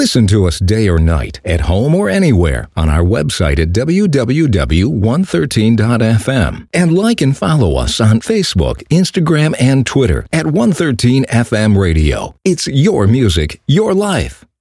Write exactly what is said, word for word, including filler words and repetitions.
Listen to us day or night, at home or anywhere, on our website at w w w dot one thirteen dot f m. And like and follow us on Facebook, Instagram, and Twitter at one thirteen F M Radio. It's your music, your life.